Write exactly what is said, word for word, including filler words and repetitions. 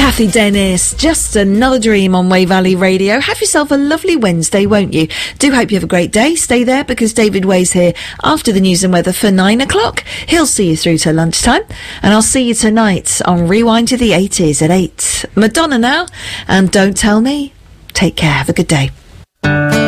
Kathy Dennis, Just Another Dream on Way Valley Radio. Have yourself a lovely Wednesday, won't you? Do hope you have a great day. Stay there because David Way's here after the news and weather for nine o'clock. He'll see you through to lunchtime. And I'll see you tonight on Rewind to the eighties at eight. Madonna now, and Don't Tell Me. Take care. Have a good day.